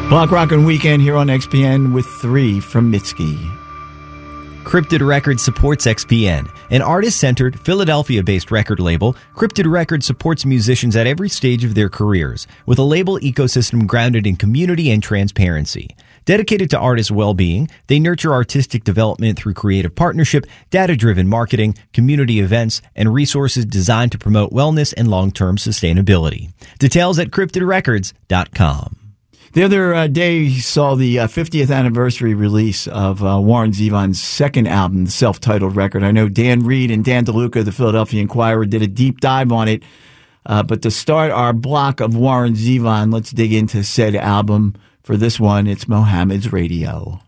Block Rockin' Weekend here on XPN with 3 from Mitski. Cryptid Records supports XPN, an artist-centered, Philadelphia-based record label. Cryptid Records supports musicians at every stage of their careers with a label ecosystem grounded in community and transparency. Dedicated to artists' well-being, they nurture artistic development through creative partnership, data-driven marketing, community events, and resources designed to promote wellness and long-term sustainability. Details at cryptidrecords.com. The other day saw the 50th anniversary release of Warren Zevon's second album, the self-titled record. I know Dan Reed and Dan DeLuca, the Philadelphia Inquirer, did a deep dive on it. But to start our block of Warren Zevon, let's dig into said album. For this one, it's Mohammed's Radio.